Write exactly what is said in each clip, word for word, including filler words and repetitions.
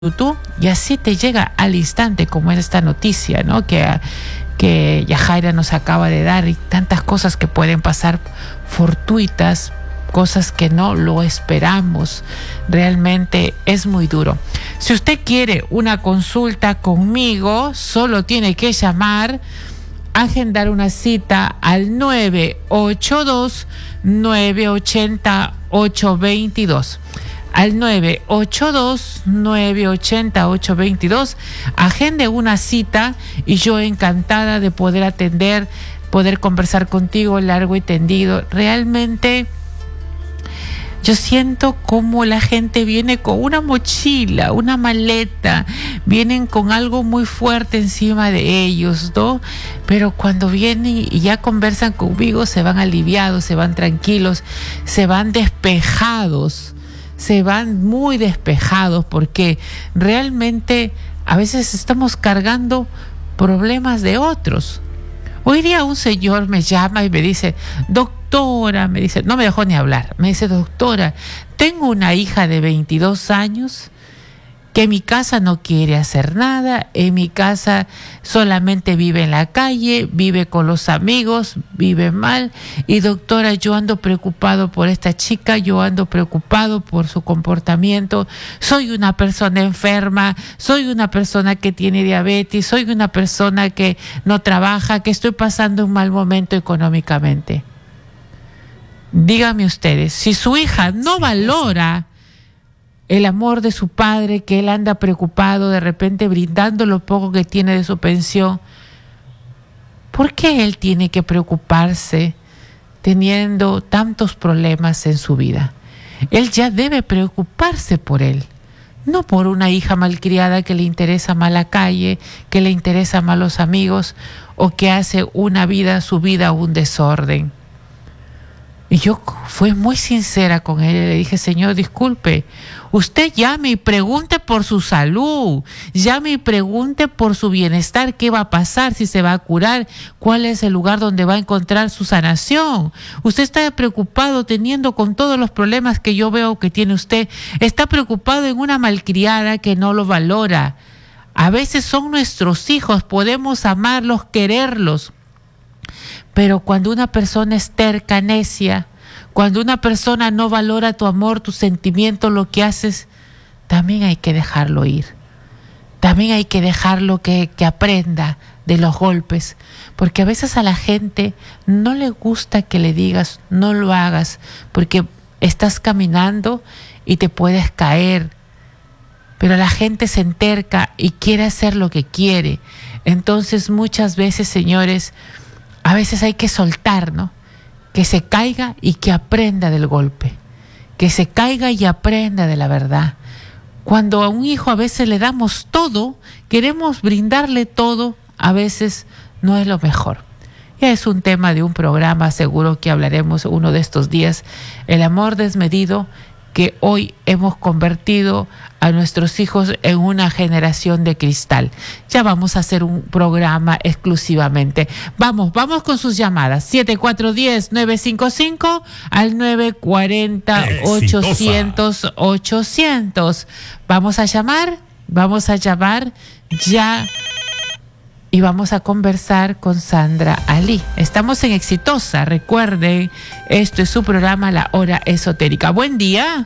YouTube y así te llega al instante, como es esta noticia, ¿no? Que, que Yajaira nos acaba de dar, y tantas cosas que pueden pasar fortuitas, cosas que no lo esperamos. Realmente es muy duro. Si usted quiere una consulta conmigo, solo tiene que llamar, agendar una cita al nueve ocho dos, nueve ocho cero, ocho dos dos. Al nueve ocho dos, nueve ocho cero, ocho dos dos. Agende una cita y yo encantada de poder atender, poder conversar contigo largo y tendido. Realmente yo siento como la gente viene con una mochila, una maleta, vienen con algo muy fuerte encima de ellos, ¿no? Pero cuando vienen y ya conversan conmigo, se van aliviados, se van tranquilos, se van despejados. Se van muy despejados, porque realmente a veces estamos cargando problemas de otros. Hoy día un señor me llama y me dice, doctora, me dice, no me dejó ni hablar, me dice, doctora, tengo una hija de veintidós años que en mi casa no quiere hacer nada, en mi casa solamente vive en la calle, vive con los amigos, vive mal, y doctora, yo ando preocupado por esta chica, yo ando preocupado por su comportamiento, soy una persona enferma, soy una persona que tiene diabetes, soy una persona que no trabaja, que estoy pasando un mal momento económicamente. Díganme ustedes, si su hija no valora el amor de su padre, que él anda preocupado, de repente brindando lo poco que tiene de su pensión, ¿por qué él tiene que preocuparse teniendo tantos problemas en su vida? Él ya debe preocuparse por él, no por una hija malcriada que le interesa más la calle, que le interesa más los amigos, o que hace una vida, su vida, un desorden. Y yo fui muy sincera con él, le dije, señor, disculpe, usted llame y pregunte por su salud, llame y pregunte por su bienestar, qué va a pasar, si se va a curar, cuál es el lugar donde va a encontrar su sanación. Usted está preocupado teniendo con todos los problemas que yo veo que tiene usted, está preocupado en una malcriada que no lo valora. A veces son nuestros hijos, podemos amarlos, quererlos, pero cuando una persona es terca, necia, cuando una persona no valora tu amor, tu sentimiento, lo que haces, también hay que dejarlo ir. También hay que dejarlo que, que aprenda de los golpes, porque a veces a la gente no le gusta que le digas, no lo hagas, porque estás caminando y te puedes caer, pero la gente se enterca y quiere hacer lo que quiere. Entonces muchas veces, señores, a veces hay que soltar, ¿no? Que se caiga y que aprenda del golpe. Que se caiga y aprenda de la verdad. Cuando a un hijo a veces le damos todo, queremos brindarle todo, a veces no es lo mejor. Ya es un tema de un programa, seguro que hablaremos uno de estos días. El amor desmedido, que hoy hemos convertido a nuestros hijos en una generación de cristal. Ya vamos a hacer un programa exclusivamente. Vamos, vamos con sus llamadas. siete cuatro uno cero, nueve cinco cinco al nueve cuatro cero, ochocientos, ochocientos. Vamos a llamar, vamos a llamar ya y vamos a conversar con Sandra Ali. Estamos en Exitosa, recuerden, esto es su programa La Hora Esotérica. Buen día.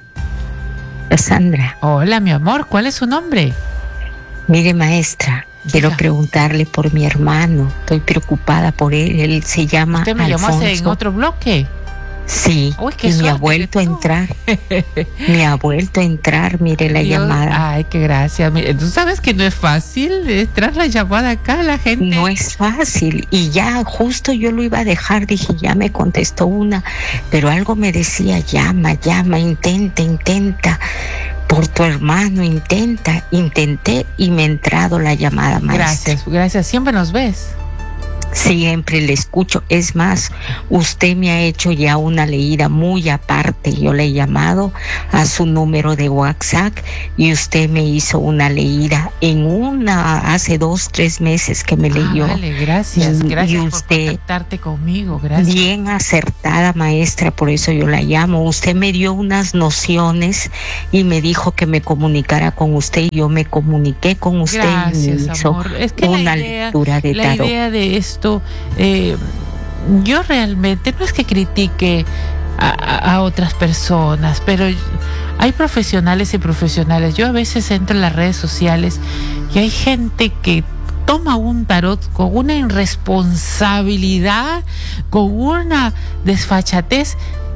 Sandra. Hola, mi amor, ¿cuál es su nombre? Mire, maestra, Diga. Quiero preguntarle por mi hermano. Estoy preocupada por él. Él se llama ¿Usted me Alfonso. llamó hace en otro bloque? Sí, Uy, qué y me ha suerte vuelto a tú. entrar. Me ha vuelto a entrar, mire la Dios, llamada. Ay, qué gracias. Mire, tú sabes que no es fácil entrar la llamada acá, la gente. No es fácil. Y ya justo yo lo iba a dejar, dije, ya me contestó una, pero algo me decía, llama, llama, intenta, intenta. Por tu hermano, intenta. Intenté y me ha entrado la llamada, maestra. Gracias, gracias. Siempre nos ves. Siempre le escucho. Es más, usted me ha hecho ya una leída muy aparte. Yo le he llamado a su número de WhatsApp y usted me hizo una leída en una, hace dos, tres meses que me ah, leyó. Vale, gracias, gracias y por usted, contactarte conmigo, gracias. Bien acertada, maestra, por eso yo la llamo. Usted me dio unas nociones y me dijo que me comunicara con usted y yo me comuniqué con usted. Gracias, y me hizo amor. Es que una la idea, lectura de la tarot. idea de esto, eh, yo realmente no es que critique a, a, a otras personas, pero hay profesionales y profesionales. Yo a veces entro en las redes sociales y hay gente que toma un tarot con una irresponsabilidad, con una desfachatez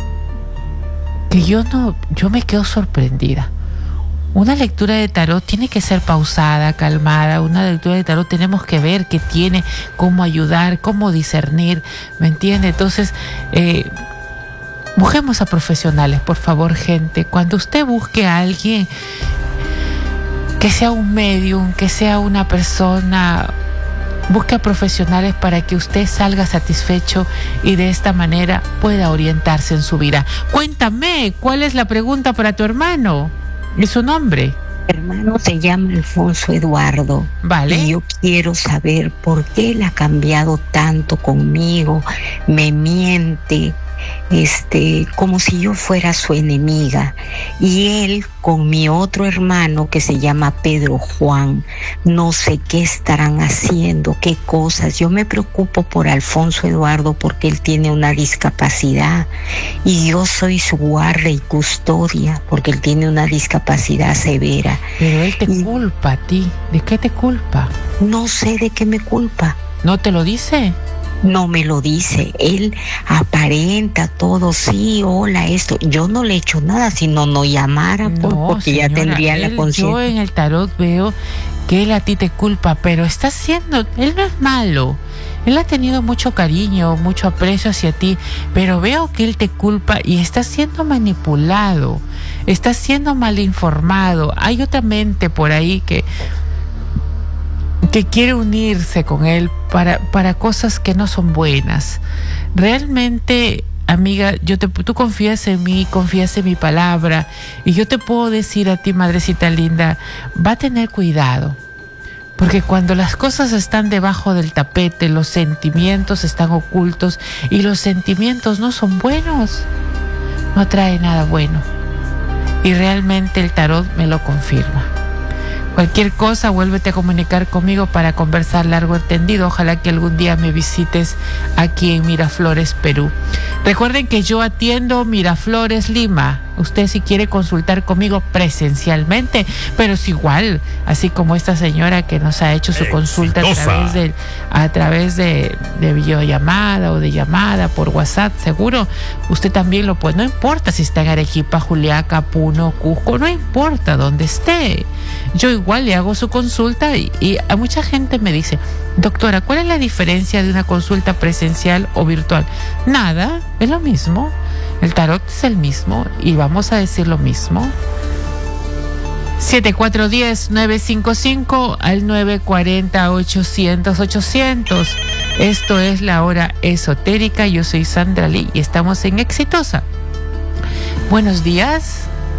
que yo no, yo me quedo sorprendida. Una lectura de tarot tiene que ser pausada, calmada. Una lectura de tarot tenemos que ver qué tiene, cómo ayudar, cómo discernir, ¿me entiende? Entonces, eh, busquemos a profesionales, por favor, gente. Cuando usted busque a alguien que sea un medium, que sea una persona, busque a profesionales para que usted salga satisfecho y de esta manera pueda orientarse en su vida. Cuéntame, ¿cuál es la pregunta para tu hermano? ¿Y su nombre? Hermano se llama Alfonso Eduardo. Vale. Y yo quiero saber por qué él ha cambiado tanto conmigo, me miente, este, como si yo fuera su enemiga. Y él con mi otro hermano que se llama Pedro Juan, no sé qué estarán haciendo, qué cosas. Yo me preocupo por Alfonso Eduardo porque él tiene una discapacidad y yo soy su guarda y custodia porque él tiene una discapacidad severa. Pero él te y culpa a ti. ¿De qué te culpa? No sé de qué me culpa. ¿No te lo dice? No me lo dice, él aparenta todo, sí, hola, esto. Yo no le he hecho nada, si no, no llamara, No, porque señora, ya tendría él, la yo conciencia. en el tarot veo que él a ti te culpa, pero está haciendo, él no es malo. Él ha tenido mucho cariño, mucho aprecio hacia ti, pero veo que él te culpa y está siendo manipulado, está siendo mal informado. Hay otra mente por ahí que... que quiere unirse con él para, para cosas que no son buenas. Realmente, amiga, yo te, tú confías en mí, confías en mi palabra, y yo te puedo decir a ti, madrecita linda, va a tener cuidado, porque cuando las cosas están debajo del tapete, los sentimientos están ocultos, y los sentimientos no son buenos, no trae nada bueno, y realmente el tarot me lo confirma. Cualquier cosa, vuélvete a comunicar conmigo para conversar largo entendido. Ojalá que algún día me visites aquí en Miraflores, Perú. Recuerden que yo atiendo Miraflores, Lima. Usted si quiere consultar conmigo presencialmente, pero es igual, así como esta señora que nos ha hecho su consulta a través de, a través de, de videollamada o de llamada por WhatsApp, seguro usted también lo puede. No importa si está en Arequipa, Juliaca, Puno, Cusco, no importa dónde esté. Yo igual le hago su consulta y, y a mucha gente me dice, doctora, ¿cuál es la diferencia de una consulta presencial o virtual? Nada, es lo mismo. El tarot es el mismo y vamos a decir lo mismo. siete cuatro uno cero, nueve cinco cinco al nueve cuatro cero, ochocientos, ochocientos. Esto es la hora esotérica. Yo soy Sandra Lee y estamos en Exitosa. Buenos días.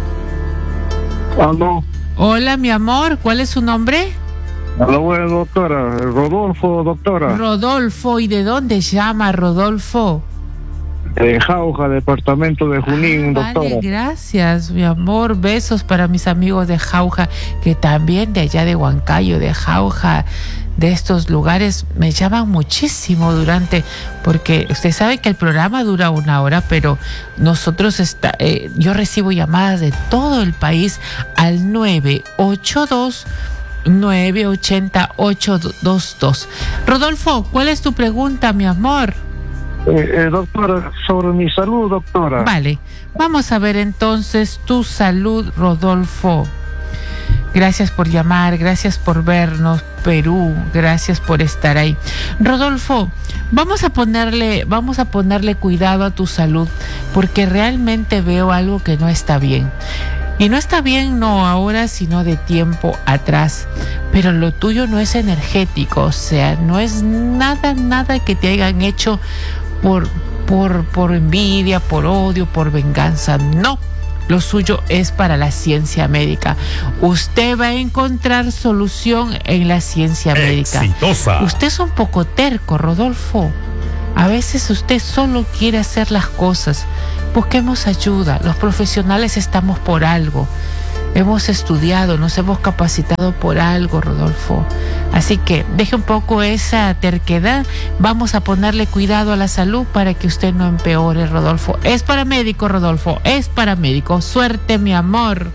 Aló. Hola, mi amor. ¿Cuál es su nombre? Aló, bueno, doctora. Rodolfo, doctora. Rodolfo. ¿Y de dónde llama Rodolfo? De Jauja, departamento de Junín, ah, doctora. Vale, gracias, mi amor. Besos para mis amigos de Jauja, que también de allá de Huancayo, de Jauja, de estos lugares, me llaman muchísimo durante, porque usted sabe que el programa dura una hora, pero nosotros, está, eh, yo recibo llamadas de todo el país al nueve ocho dos, nueve ocho cero, ocho dos dos. Rodolfo, ¿cuál es tu pregunta, mi amor? Eh, eh, doctora, sobre mi salud, doctora. Vale, vamos a ver entonces tu salud, Rodolfo. Gracias por llamar, gracias por vernos, Perú, gracias por estar ahí. Rodolfo, vamos a ponerle, vamos a ponerle cuidado a tu salud, porque realmente veo algo que no está bien. Y no está bien, no ahora, sino de tiempo atrás. Pero lo tuyo no es energético, o sea, no es nada, nada que te hayan hecho por, por, por envidia, por odio, por venganza. No, lo suyo es para la ciencia médica. Usted va a encontrar solución en la ciencia médica. Exitosa. Usted es un poco terco, Rodolfo. A veces usted solo quiere hacer las cosas. Busquemos ayuda. Los profesionales estamos por algo. Hemos estudiado, nos hemos capacitado por algo, Rodolfo. Así que deje un poco esa terquedad. Vamos a ponerle cuidado a la salud para que usted no empeore, Rodolfo. Es paramédico, Rodolfo. Es paramédico. Suerte, mi amor.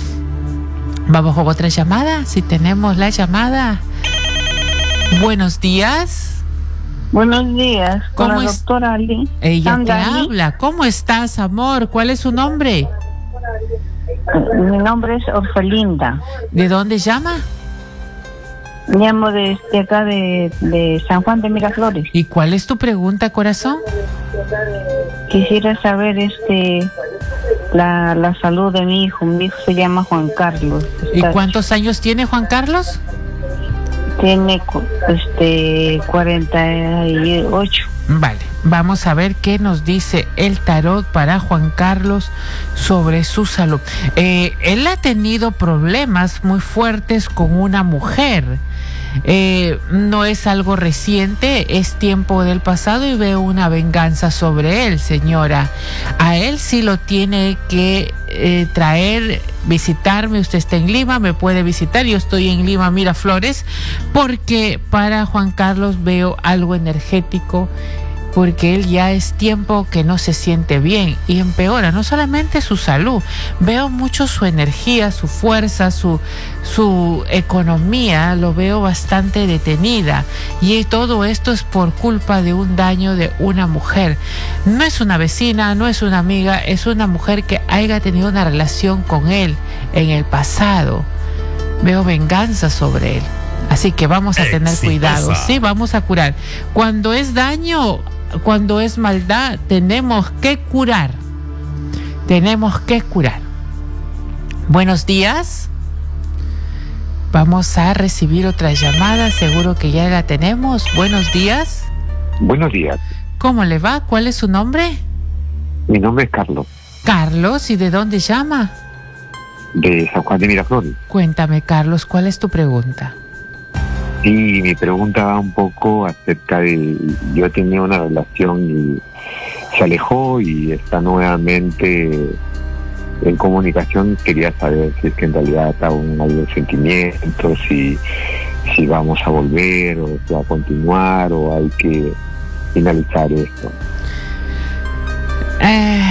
Vamos con otra llamada. Si tenemos la llamada. Buenos días. Buenos días, con ¿Cómo la es? doctora Ali. Ella te Sandra Ali. habla. ¿Cómo estás, amor? ¿Cuál es su nombre? Mi nombre es Orfelinda. ¿De dónde llama? Llamo desde acá de, de San Juan de Miraflores. ¿Y cuál es tu pregunta, corazón? Quisiera saber este la, la salud de mi hijo. Mi hijo se llama Juan Carlos. ¿Y Está- cuántos años tiene Juan Carlos? Tiene cu- este cuarenta y ocho. Vale, vamos a ver qué nos dice el tarot para Juan Carlos sobre su salud. Eh, él ha tenido problemas muy fuertes con una mujer. Eh, no es algo reciente, es tiempo del pasado y veo una venganza sobre él, señora. A él sí lo tiene que eh, traer, visitarme. Usted está en Lima, me puede visitar. Yo estoy en Lima, Miraflores, porque para Juan Carlos veo algo energético, porque él ya es tiempo que no se siente bien y empeora no solamente su salud, veo mucho su energía, su fuerza, su, su economía, lo veo bastante detenida, y todo esto es por culpa de un daño de una mujer. No es una vecina, no es una amiga, es una mujer que haya tenido una relación con él en el pasado. Veo venganza sobre él. Así que vamos a tener Exitosa. cuidado, sí, vamos a curar. Cuando es daño, cuando es maldad, tenemos que curar. Tenemos que curar. Buenos días. Vamos a recibir otra llamada, seguro que ya la tenemos. Buenos días. Buenos días, ¿Cómo le va? ¿Cuál es su nombre? mi nombre es Carlos, Carlos, ¿y de dónde llama? de San Juan de Miraflores. Cuéntame, Carlos, ¿cuál es tu pregunta? Y mi pregunta va un poco acerca de, yo tenía una relación y se alejó y está nuevamente en comunicación. Quería saber si es que en realidad aún hay sentimientos, si, si vamos a volver o si va a continuar o hay que finalizar esto. Eh,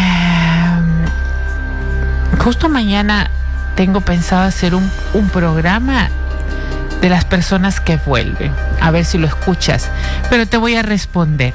justo mañana tengo pensado hacer un, un programa de las personas que vuelven. A ver si lo escuchas. Pero te voy a responder.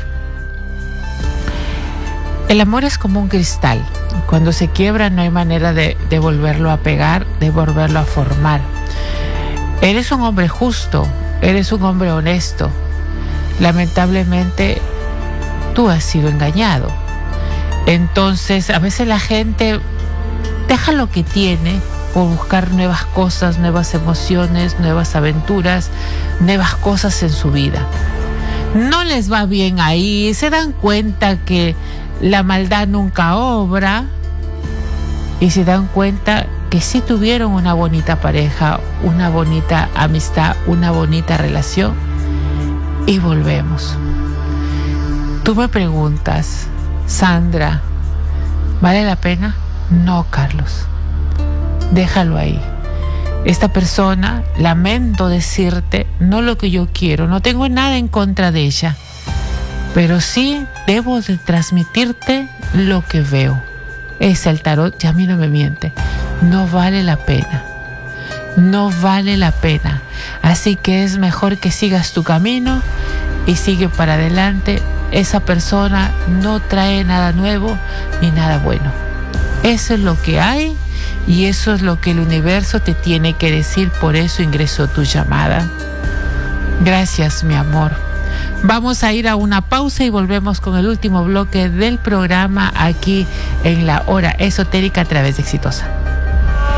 El amor es como un cristal. Cuando se quiebra no hay manera de, de volverlo a pegar, de volverlo a formar. Eres un hombre justo, eres un hombre honesto. Lamentablemente, tú has sido engañado. Entonces, a veces la gente deja lo que tiene por buscar nuevas cosas, nuevas emociones, nuevas aventuras, nuevas cosas en su vida. No les va bien ahí, se dan cuenta que la maldad nunca obra y se dan cuenta que sí tuvieron una bonita pareja, una bonita amistad, una bonita relación, y volvemos. Tú me preguntas, Sandra, ¿vale la pena? No, Carlos. Déjalo ahí. Esta persona, lamento decirte, no lo que yo quiero, no tengo nada en contra de ella, pero sí debo de transmitirte lo que veo. Es el tarot y a mí no me miente. No vale la pena. No vale la pena. Así que es mejor que sigas tu camino y sigue para adelante. Esa persona no trae nada nuevo ni nada bueno. Eso es lo que hay. Y eso es lo que el universo te tiene que decir, por eso ingresó tu llamada. Gracias, mi amor. Vamos a ir a una pausa y volvemos con el último bloque del programa aquí en la Hora Esotérica a través de Exitosa.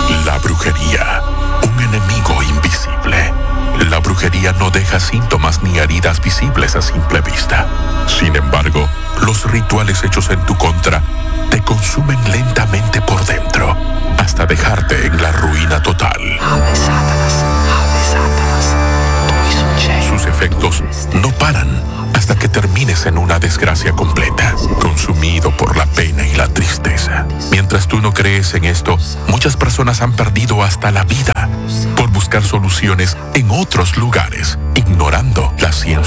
La brujería, un enemigo invisible. La brujería no deja síntomas ni heridas visibles a simple vista. Sin embargo, los rituales hechos en tu contra te consumen lentamente por dentro, hasta dejarte en la ruina total. Sus efectos no paran hasta que termines en una desgracia completa, consumido por la pena y la tristeza. Mientras tú no crees en esto, muchas personas han perdido hasta la vida por buscar soluciones en otros lugares, ignorando la ciencia.